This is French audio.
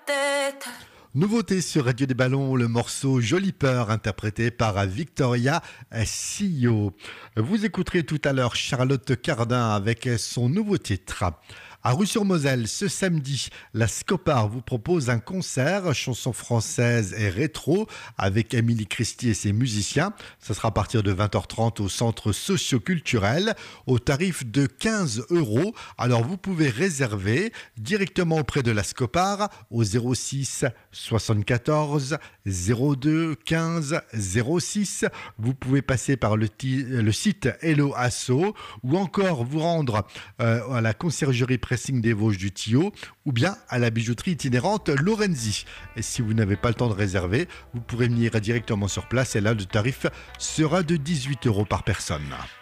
tête. Nouveauté sur Radio des Ballons, le morceau Jolie Peur interprété par Victoria Sio. Vous écouterez tout à l'heure Charlotte Cardin avec son nouveau titre. À Rue-sur-Moselle, ce samedi, la Scopar vous propose un concert chansons françaises et rétro avec Émilie Christie et ses musiciens. Ça sera à partir de 20h30 au centre socio-culturel au tarif de 15 €. Alors vous pouvez réserver directement auprès de la Scopar au 06 74 02 15 06. Vous pouvez passer par le site Hello Asso ou encore vous rendre à la conciergerie Pressing des Vosges du Tillot ou bien à la bijouterie itinérante Lorenzi. Et si vous n'avez pas le temps de réserver, vous pourrez venir directement sur place et là le tarif sera de 18 € par personne.